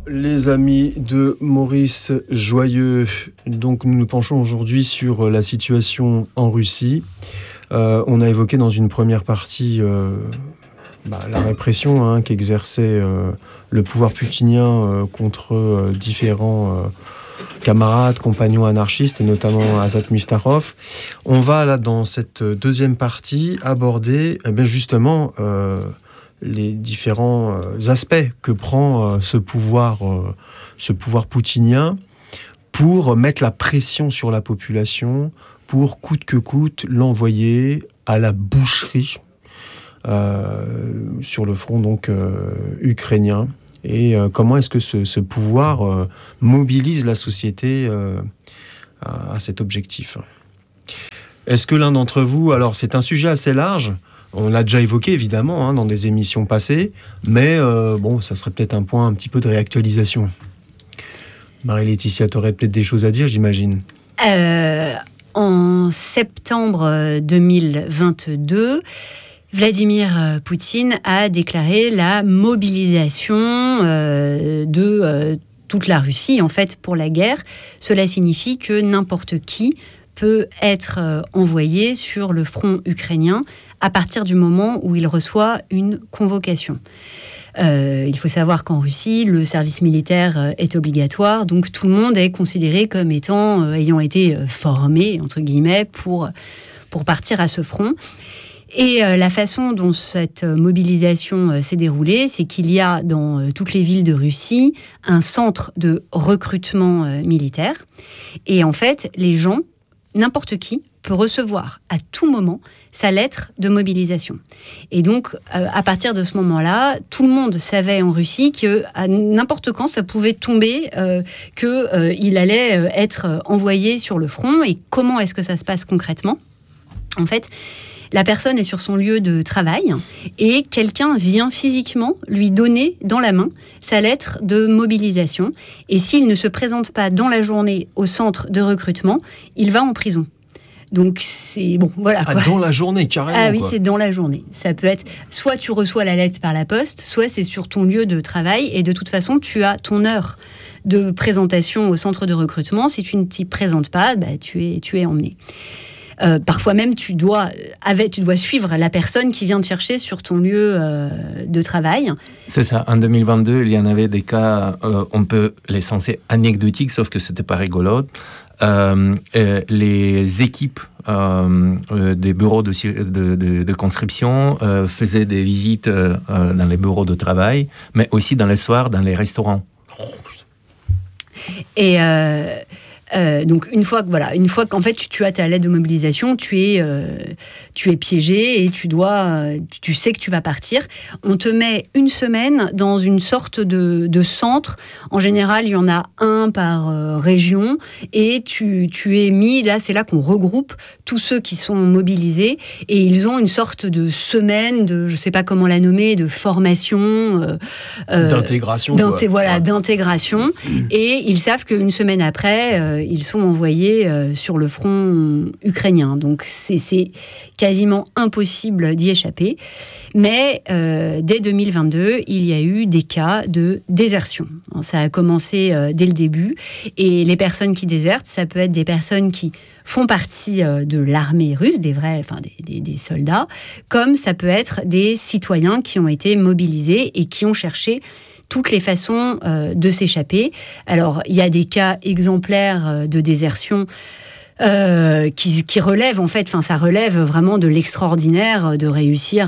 Les amis de Maurice Joyeux, donc nous nous penchons aujourd'hui sur la situation en Russie. On a évoqué dans une première partie la répression qu'exerçait le pouvoir putinien contre différents camarades, compagnons anarchistes, et notamment Azat Mustarov. On va là dans cette deuxième partie aborder justement les différents aspects que prend ce pouvoir poutinien pour mettre la pression sur la population, pour coûte que coûte l'envoyer à la boucherie sur le front donc ukrainien. Et comment est-ce que ce pouvoir mobilise la société à cet objectif ? Est-ce que l'un d'entre vous... Alors, c'est un sujet assez large. On l'a déjà évoqué, évidemment, dans des émissions passées. Mais ça serait peut-être un point un petit peu de réactualisation. Marie-Laetitia, tu aurais peut-être des choses à dire, j'imagine. En septembre 2022... Vladimir Poutine a déclaré la mobilisation de toute la Russie, en fait, pour la guerre. Cela signifie que n'importe qui peut être envoyé sur le front ukrainien à partir du moment où il reçoit une convocation. Il faut savoir qu'en Russie, le service militaire est obligatoire, donc tout le monde est considéré comme ayant été formé, entre guillemets, pour partir à ce front. Et la façon dont cette mobilisation s'est déroulée, c'est qu'il y a dans toutes les villes de Russie un centre de recrutement militaire. Et en fait, les gens, n'importe qui, peut recevoir à tout moment sa lettre de mobilisation. Et donc, à partir de ce moment-là, tout le monde savait en Russie qu'à n'importe quand, ça pouvait tomber, qu'il allait être envoyé sur le front. Et comment est-ce que ça se passe concrètement ? En fait, la personne est sur son lieu de travail et quelqu'un vient physiquement lui donner dans la main sa lettre de mobilisation. Et s'il ne se présente pas dans la journée au centre de recrutement, il va en prison. Donc c'est bon, voilà. Ah, dans la journée, carrément. Ah oui, quoi. C'est dans la journée. Ça peut être soit tu reçois la lettre par la poste, soit c'est sur ton lieu de travail et de toute façon tu as ton heure de présentation au centre de recrutement. Si tu ne t'y présentes pas, tu es emmené. Parfois même, tu dois suivre la personne qui vient te chercher sur ton lieu de travail. C'est ça. En 2022, il y en avait des cas, on peut les censer anecdotiques, sauf que c'était pas rigolo. Les équipes des bureaux de conscription faisaient des visites dans les bureaux de travail, mais aussi dans les soirs, dans les restaurants. Et donc une fois qu'en fait tu as ta lettre de mobilisation, tu es piégé et tu sais que tu vas partir. On te met une semaine dans une sorte de centre. En général, il y en a un par région et tu es mis là. C'est là qu'on regroupe tous ceux qui sont mobilisés et ils ont une sorte de semaine de, je sais pas comment la nommer, de formation, d'intégration. D'intégration. Et ils savent qu'une semaine après, ils sont envoyés sur le front ukrainien. Donc c'est quasiment impossible d'y échapper. Mais dès 2022, il y a eu des cas de désertion. Ça a commencé dès le début. Et les personnes qui désertent, ça peut être des personnes qui font partie de l'armée russe, des soldats, comme ça peut être des citoyens qui ont été mobilisés et qui ont cherché toutes les façons de s'échapper. Alors, il y a des cas exemplaires de désertion qui relèvent, en fait, ça relève vraiment de l'extraordinaire de réussir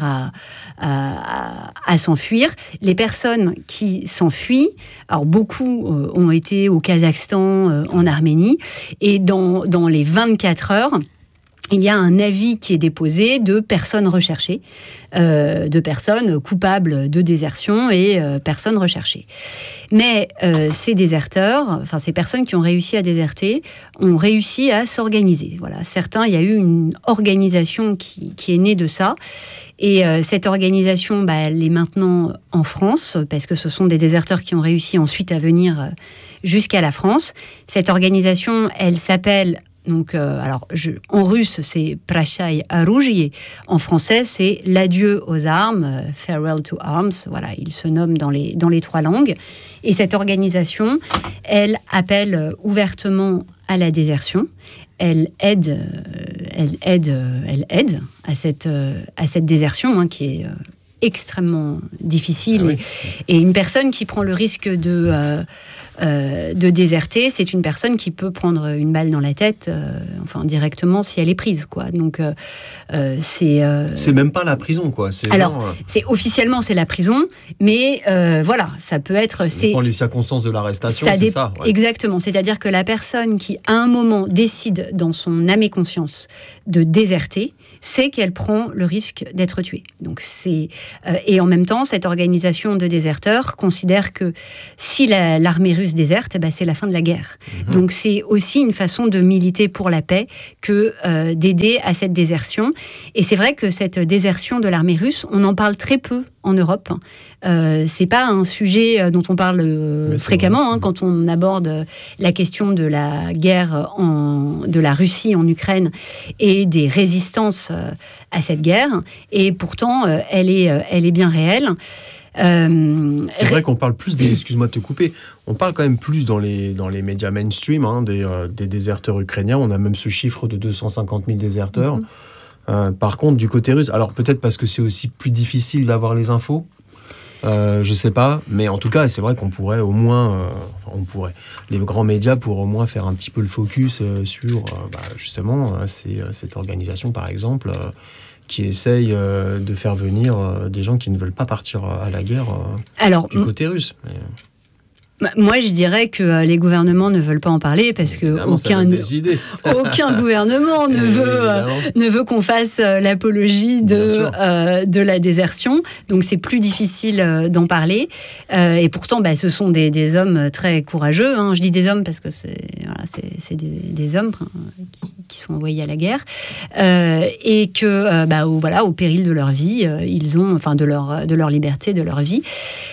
à s'enfuir. Les personnes qui s'enfuient, alors beaucoup ont été au Kazakhstan, en Arménie, et dans les 24 heures, il y a un avis qui est déposé de personnes recherchées, de personnes coupables de désertion et personnes recherchées. Mais ces déserteurs, ces personnes qui ont réussi à déserter, ont réussi à s'organiser. Voilà. Certains, il y a eu une organisation qui est née de ça. Et cette organisation, elle est maintenant en France, parce que ce sont des déserteurs qui ont réussi ensuite à venir jusqu'à la France. Cette organisation, elle s'appelle Donc, en russe, c'est Prashai Orужие. En français, c'est l'adieu aux armes, Farewell to Arms. Voilà, il se nomme dans les 3 langues. Et cette organisation, elle appelle ouvertement à la désertion. Elle aide à cette désertion, hein, qui est extrêmement difficile. Ah oui. Et une personne qui prend le risque de déserter, c'est une personne qui peut prendre une balle dans la tête, directement si elle est prise, quoi. Donc c'est même pas la prison, quoi. C'est officiellement c'est la prison, mais voilà, ça peut être. Ça dépend les circonstances de l'arrestation, c'est ça. Ouais. Exactement. C'est-à-dire que la personne qui à un moment décide dans son âme et conscience de déserter, c'est qu'elle prend le risque d'être tuée. Donc et en même temps, cette organisation de déserteurs considère que si l'armée russe déserte, c'est la fin de la guerre. Mmh. Donc c'est aussi une façon de militer pour la paix que d'aider à cette désertion. Et c'est vrai que cette désertion de l'armée russe, on en parle très peu en Europe. C'est pas un sujet dont on parle fréquemment, hein, quand on aborde la question de la guerre de la Russie en Ukraine et des résistances à cette guerre. Et pourtant, elle est bien réelle. C'est vrai qu'on parle plus excuse-moi de te couper, on parle quand même plus dans les médias mainstream, hein, des déserteurs ukrainiens. On a même ce chiffre de 250 000 déserteurs. Par contre, du côté russe, alors peut-être parce que c'est aussi plus difficile d'avoir les infos, je sais pas, mais en tout cas, c'est vrai qu'on pourrait au moins, les grands médias pourraient au moins faire un petit peu le focus sur justement cette organisation, par exemple, qui essaye de faire venir des gens qui ne veulent pas partir à la guerre du côté russe. Moi, je dirais que les gouvernements ne veulent pas en parler parce que aucun gouvernement ne veut qu'on fasse l'apologie de la désertion. Donc, c'est plus difficile d'en parler. Et pourtant, ce sont des hommes très courageux. Hein. Je dis des hommes parce que c'est des hommes qui sont envoyés à la guerre et que, au péril de leur vie, ils ont, de leur liberté, de leur vie.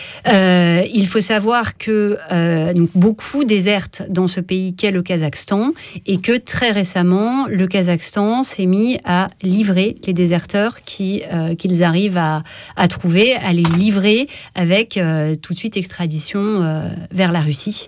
Il faut savoir que beaucoup désertent dans ce pays qu'est le Kazakhstan et que très récemment, le Kazakhstan s'est mis à livrer les déserteurs qu'ils arrivent à trouver, à les livrer avec tout de suite extradition vers la Russie.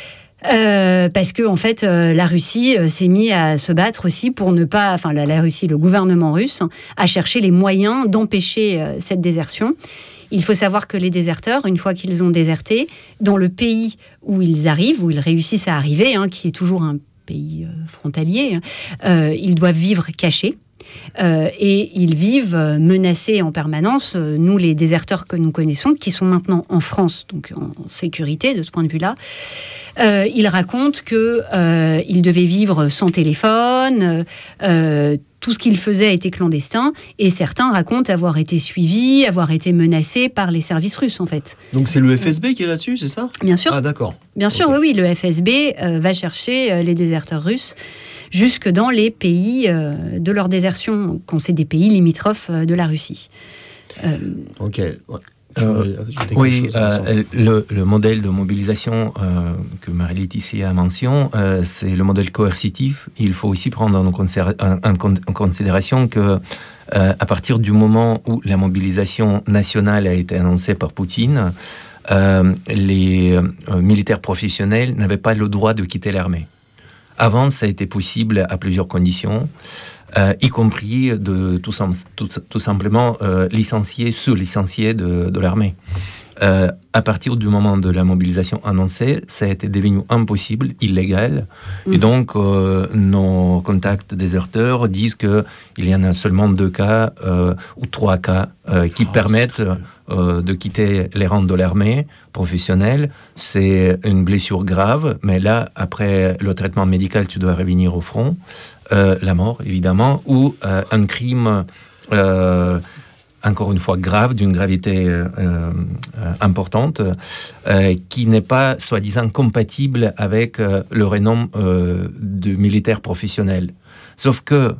Parce que en fait, la Russie s'est mise à se battre aussi pour ne pas, la Russie, le gouvernement russe, à chercher les moyens d'empêcher cette désertion. Il faut savoir que les déserteurs, une fois qu'ils ont déserté, dans le pays où ils arrivent, où ils réussissent à arriver, hein, qui est toujours un pays frontalier, ils doivent vivre cachés. Et ils vivent menacés en permanence. Nous, les déserteurs que nous connaissons, qui sont maintenant en France, donc en sécurité de ce point de vue-là, ils racontent qu'ils devaient vivre sans téléphone, tout ce qu'ils faisaient était clandestin, et certains racontent avoir été suivis, avoir été menacés par les services russes, en fait. Donc c'est le FSB qui est là-dessus, c'est ça ? Bien sûr. Ah, d'accord. Bien sûr, oui, le FSB va chercher les déserteurs russes jusque dans les pays de leur désertion, quand c'est des pays limitrophes de la Russie. Ok. Le modèle de mobilisation que Marie-Laetitia a mentionné, c'est le modèle coercitif. Il faut aussi prendre en considération que à partir du moment où la mobilisation nationale a été annoncée par Poutine, les militaires professionnels n'avaient pas le droit de quitter l'armée. Avant, ça a été possible à plusieurs conditions, y compris de tout simplement sous-licencier de l'armée. À partir du moment de la mobilisation annoncée, ça a été devenu impossible, illégal. Et donc, nos contacts déserteurs disent qu'il y en a seulement 2 cas ou 3 cas qui permettent de quitter les rangs de l'armée professionnelle. C'est une blessure grave, mais là, après le traitement médical, tu dois revenir au front. La mort, évidemment, ou un crime... encore une fois grave, d'une gravité importante, qui n'est pas, soi-disant, compatible avec le renom de militaire professionnel. Sauf que,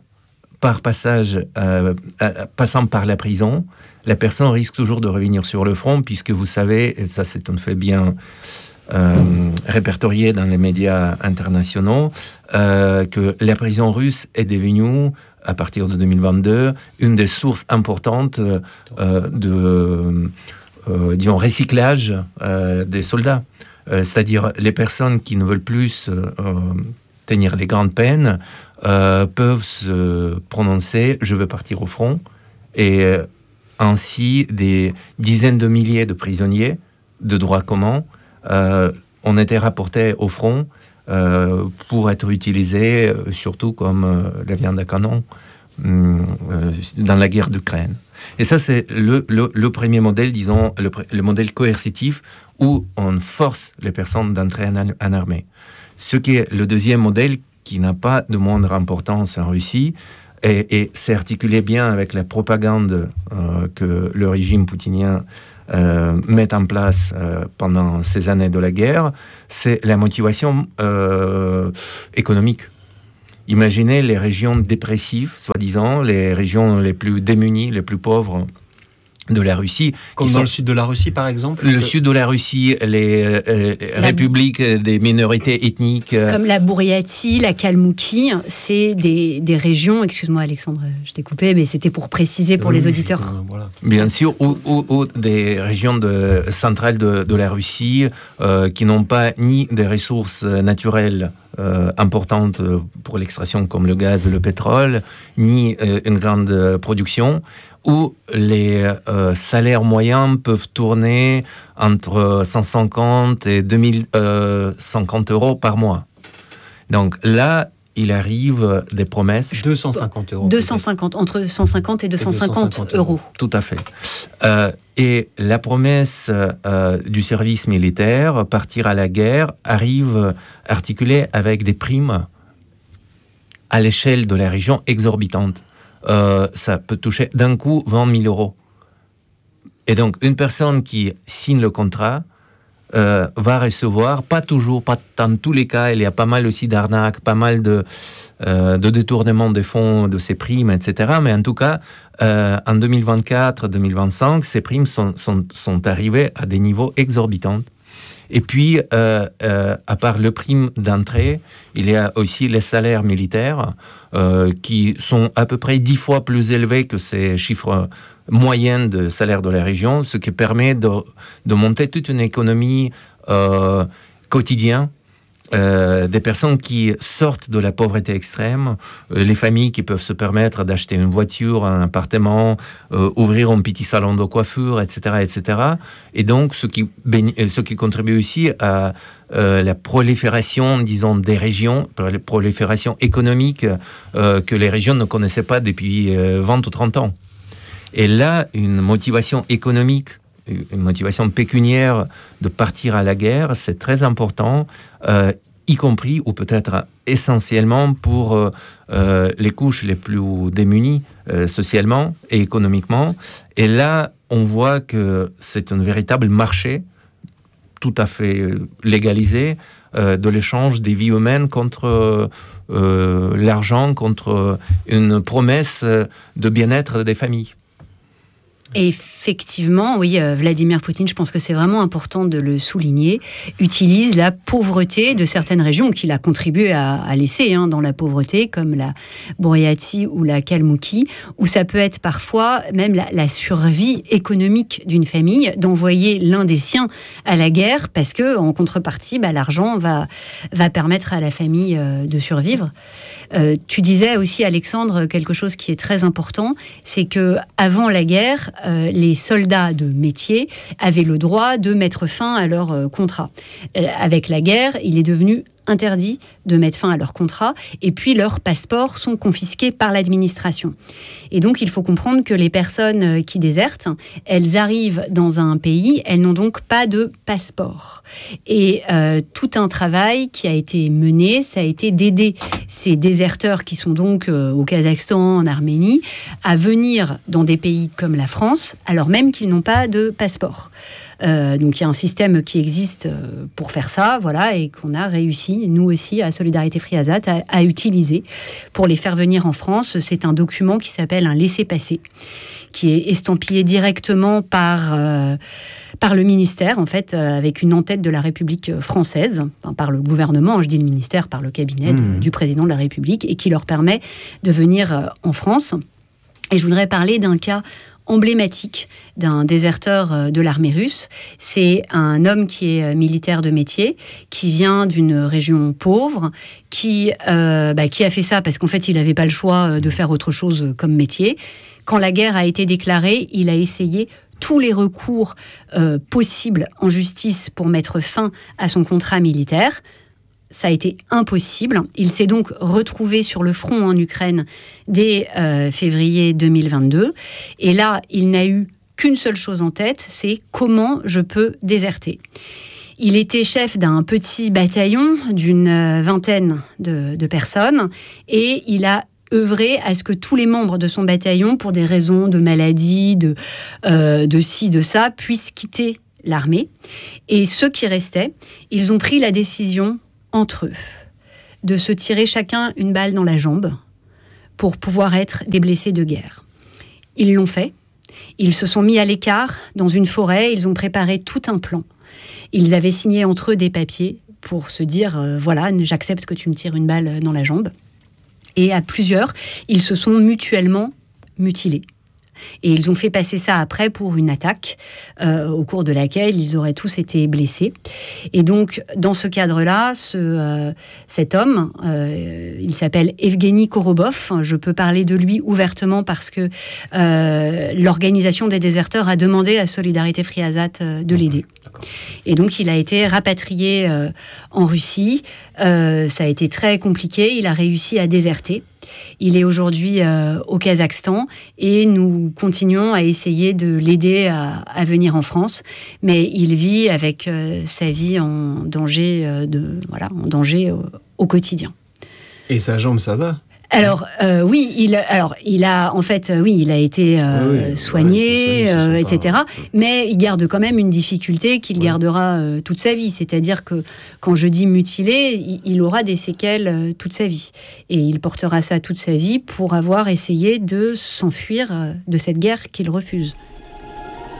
passant par la prison, la personne risque toujours de revenir sur le front, puisque vous savez, et ça c'est un fait bien répertorié dans les médias internationaux que la prison russe est devenue, à partir de 2022, une des sources importantes de recyclage des soldats. C'est-à-dire les personnes qui ne veulent plus tenir les grandes peines peuvent se prononcer « je veux partir au front ». Et ainsi, des dizaines de milliers de prisonniers de droit commun ont été rapportés au front pour être utilisés surtout comme la viande à canon dans la guerre d'Ukraine. Et ça, c'est le premier modèle, disons, le modèle coercitif où on force les personnes d'entrer en armée. Ce qui est le deuxième modèle qui n'a pas de moindre importance en Russie, et c'est articulé bien avec la propagande que le régime poutinien met en place pendant ces années de la guerre, c'est la motivation économique. Imaginez les régions dépressives, soi-disant, les régions les plus démunies, les plus pauvres de la Russie. Comme dans le sud de la Russie, par exemple? Le sud de la Russie, les républiques des minorités ethniques. Comme la Bouriatie, la Kalmoukie, c'est des régions, excuse-moi Alexandre, je t'ai coupé, mais c'était pour préciser pour les auditeurs. Voilà. Bien sûr, ou des régions centrales de la Russie qui n'ont pas ni des ressources naturelles importantes pour l'extraction comme le gaz, le pétrole, ni une grande production, où les salaires moyens peuvent tourner entre 150 et 2050 euros par mois. Donc là, il arrive des promesses... 250 euros. 250, entre 150 et 250 euros. Tout à fait. Et la promesse du service militaire, partir à la guerre, arrive articulée avec des primes à l'échelle de la région exorbitantes. Ça peut toucher d'un coup 20 000 euros. Et donc, une personne qui signe le contrat va recevoir, pas toujours, pas dans tous les cas, il y a pas mal aussi d'arnaques, pas mal de détournement des fonds, de ces primes, etc. Mais en tout cas, en 2024-2025, ces primes sont arrivées à des niveaux exorbitants. Et puis, à part le prime d'entrée, il y a aussi les salaires militaires qui sont à peu près 10 fois plus élevés que ces chiffres moyens de salaire de la région, ce qui permet de monter toute une économie quotidienne. Des personnes qui sortent de la pauvreté extrême, les familles qui peuvent se permettre d'acheter une voiture, un appartement, ouvrir un petit salon de coiffure, etc., etc. Et donc, ce qui contribue aussi à la prolifération, disons, des régions, la prolifération économique que les régions ne connaissaient pas depuis 20 ou 30 ans. Et là, une motivation économique, une motivation pécuniaire de partir à la guerre, c'est très important, y compris, ou peut-être essentiellement, pour les couches les plus démunies socialement et économiquement. Et là, on voit que c'est un véritable marché tout à fait légalisé de l'échange des vies humaines contre l'argent, contre une promesse de bien-être des familles. Et effectivement, oui, Vladimir Poutine, je pense que c'est vraiment important de le souligner, utilise la pauvreté de certaines régions qu'il a contribué à laisser dans la pauvreté, comme la Bouriatie ou la Kalmoukie, où ça peut être parfois même la survie économique d'une famille, d'envoyer l'un des siens à la guerre, parce que en contrepartie, l'argent va permettre à la famille de survivre. Tu disais aussi, Alexandre, quelque chose qui est très important, c'est que avant la guerre, les soldats de métier avaient le droit de mettre fin à leur contrat. Avec la guerre, il est devenu interdit de mettre fin à leur contrat, et puis leurs passeports sont confisqués par l'administration. Et donc, il faut comprendre que les personnes qui désertent, elles arrivent dans un pays, elles n'ont donc pas de passeport. Et tout un travail qui a été mené, ça a été d'aider ces déserteurs qui sont donc au Kazakhstan, en Arménie, à venir dans des pays comme la France, alors même qu'ils n'ont pas de passeport. Donc il y a un système qui existe pour faire ça, voilà, et qu'on a réussi, nous aussi, à Solidarité Free Alsace, à utiliser pour les faire venir en France. C'est un document qui s'appelle un laissez-passer, qui est estampillé directement par le ministère, en fait, avec une en-tête de la République française, enfin, par le gouvernement, je dis le ministère, par le cabinet du président de la République, et qui leur permet de venir en France. Et je voudrais parler d'un cas emblématique d'un déserteur de l'armée russe. C'est un homme qui est militaire de métier, qui vient d'une région pauvre, qui a fait ça parce qu'en fait, il n'avait pas le choix de faire autre chose comme métier. Quand la guerre a été déclarée, il a essayé tous les recours possibles en justice pour mettre fin à son contrat militaire. Ça a été impossible. Il s'est donc retrouvé sur le front en Ukraine dès février 2022. Et là, il n'a eu qu'une seule chose en tête, c'est comment je peux déserter. Il était chef d'un petit bataillon d'une vingtaine de personnes et il a œuvré à ce que tous les membres de son bataillon, pour des raisons de maladie, de ci, de ça, puissent quitter l'armée. Et ceux qui restaient, ils ont pris la décision entre eux de se tirer chacun une balle dans la jambe pour pouvoir être des blessés de guerre. Ils l'ont fait. Ils se sont mis à l'écart dans une forêt. Ils ont préparé tout un plan. Ils avaient signé entre eux des papiers pour se dire voilà, j'accepte que tu me tires une balle dans la jambe. Et à plusieurs, ils se sont mutuellement mutilés. Et ils ont fait passer ça après pour une attaque au cours de laquelle ils auraient tous été blessés. Et donc, dans ce cadre-là, cet homme, il s'appelle Evgeny Korobov. Je peux parler de lui ouvertement parce que l'organisation des déserteurs a demandé à Solidarité Free Alsace de l'aider. Et donc, il a été rapatrié en Russie. Ça a été très compliqué. Il a réussi à déserter. Il est aujourd'hui au Kazakhstan et nous continuons à essayer de l'aider à venir en France. Mais il vit avec sa vie en danger, au quotidien. Et sa jambe, ça va ? Alors il a été soigné, etc. Mais il garde quand même une difficulté qu'il gardera toute sa vie. C'est-à-dire que quand je dis mutilé, il aura des séquelles toute sa vie. Et il portera ça toute sa vie pour avoir essayé de s'enfuir de cette guerre qu'il refuse.